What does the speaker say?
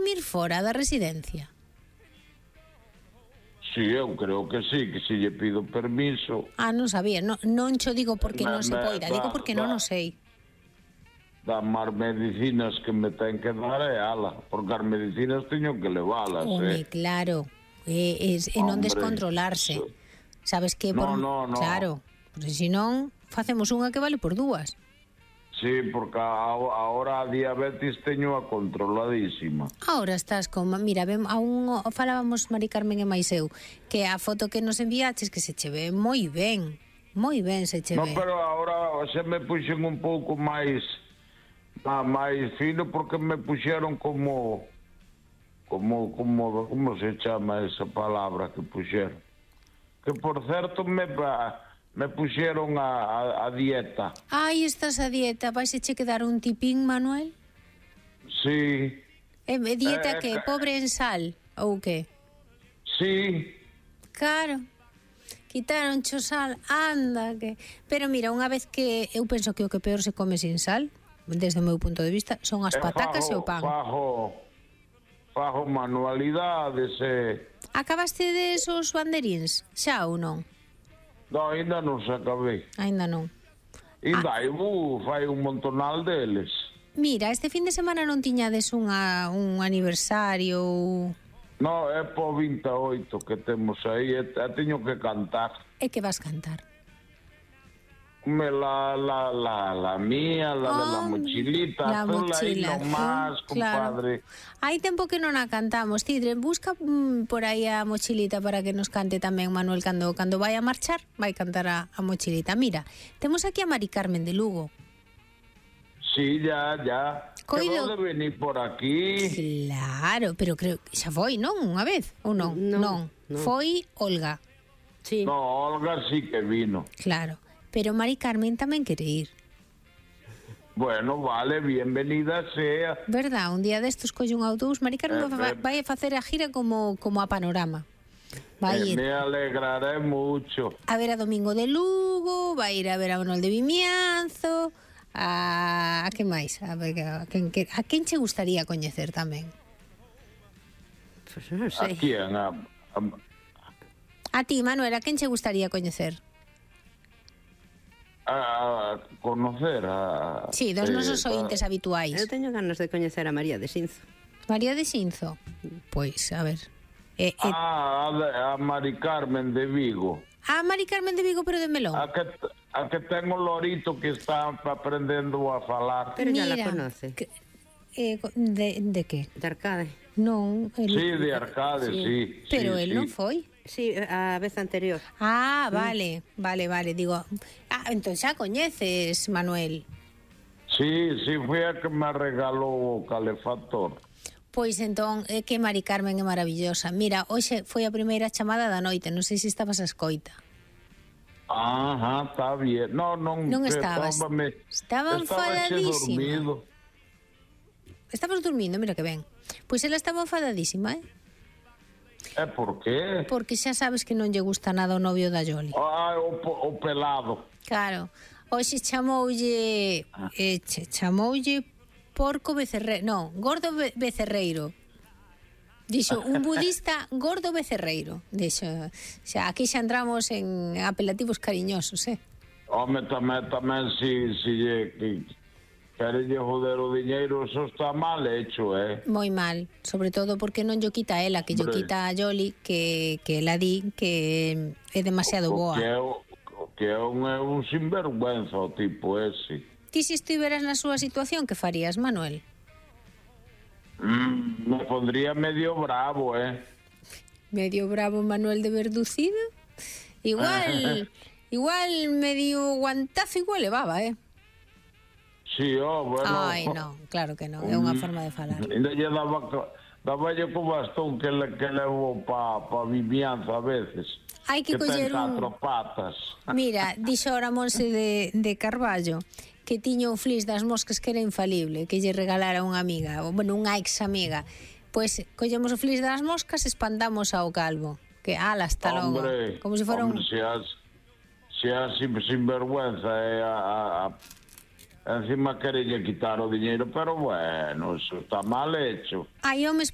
dormir fora da residencia? Sí, eu creo que sí, que se lle pido permiso. Non sabía, non cho digo porque non se poida, digo porque non o sei. Das máis medicinas que me ten que dar é ala, porque as medicinas teño que leválas, claro, e non descontrolarse. Sabes que... No. Claro, porque senón facemos unha que vale por dúas. Sí, porque agora a diabetes teño a controladísima. Ahora estás con... Mira, aún falábamos Mari Carmen e máis eu, que a foto que nos enviaches que se che ve moi ben se che ve. No, pero agora se me puxen un pouco máis fino porque me puxeron como se chama esa palabra que puxeron? Que por certo me puxeron a dieta. Estás a dieta. Vais a che quedar un tipín, Manuel? Sí. Dieta que pobre en sal, ou que? Sí. Claro. Quitaron cho sal, anda que... Pero mira, unha vez que eu penso que o que peor se come sin sal, desde o meu punto de vista, son as patacas e o pan. Fajo manualidades Acabaste desos banderíns, xa ou non? No, ainda non se acabei. Ainda non. Fai un montonal deles. Mira, este fin de semana non tiñades un aniversario? No, é po 28 que temos aí, teño que cantar. E que vas cantar? La mía, la de la mochilita, la mochila, aí nomás, compadre. Claro. Hai tempo que non a cantamos, Tidre, busca por aí a mochilita para que nos cante tamén Manuel cando vai a marchar, vai cantar a mochilita. Mira, temos aquí a Mari Carmen de Lugo. Sí, ya. Quedou de venir por aquí. Claro, pero creo que xa foi, non? Unha vez, ou non? Non. Foi Olga. Sí. No, Olga sí que vino. Claro. Pero Mari Carmen tamén quere ir. Bueno, vale, bienvenida sea. Verdad, un día destos colle un autobús. Mari Carmen vai a facer a gira como a Panorama. Vai ir. Me alegraré mucho. A ver a Domingo de Lugo, vai ir a ver a Manuel de Vimianzo, a que máis? A quen che gustaría coñecer tamén? Pues non sei. A quién? A ti, Manuel, a quen che gustaría coñecer? A conocer Sí, dos nosos ointes habituais. Eu teño ganas de coñecer a María de Sinzo. María de Sinzo? Pois, a ver. A Mari Carmen de Vigo. A Mari Carmen de Vigo, pero de Melón. A que ten o lorito que está aprendendo a falar. Pero ya la conoce. De que? De Arcade. Non. Sí, de Arcade, sí. Pero sí, él non foi. Sí, a vez anterior. Vale. Digo, entón xa coñeces, Manuel. Sí, foi a que me regalou o calefactor. Pois entón, é que Mari Carmen é maravillosa. Mira, hoxe foi a primeira chamada da noite, non sei se estabas a escoita. Está bien. Non estabas. Estaba enfadadísima. Estabas dormindo, mira que ben. Pois ela estaba enfadadísima, E por qué? Porque xa sabes que non lle gusta nada o novio da Yoli. O pelado. Claro. Hoxe chamoulle porco becerreiro. Non, gordo becerreiro. Dixo, un budista gordo becerreiro. Dixo, xa, aquí xa entramos en apelativos cariñosos, Home, tamén si querelle joder o diñeiro, eso está mal hecho, Moi mal, sobre todo porque non lle quita ela, que lle quita a Yoli, que ela di que é demasiado boa. Que é un sinvergüenza o tipo ese. Ti se estiveras na súa situación, que farías, Manuel? Me pondría medio bravo, Medio bravo Manuel de Verducido? Igual medio guantazo igual levaba, Sí, bueno. Ai, non, claro que non, é unha forma de falar. Ainda lle daballe co bastón que levo pa Vimianzo a veces. Hai que coller ten 4 patas. Mira, dixo ora Monse de Carballo que tiña o flis das moscas que era infalible, que lle regalara unha amiga, unha ex amiga. Pois collemos o flis das moscas e espantamos ao calvo. Que hasta logo. Como se fora un... Se é sinvergüenza encima querelle quitar o diñeiro, pero bueno, eso está mal hecho. Hai homes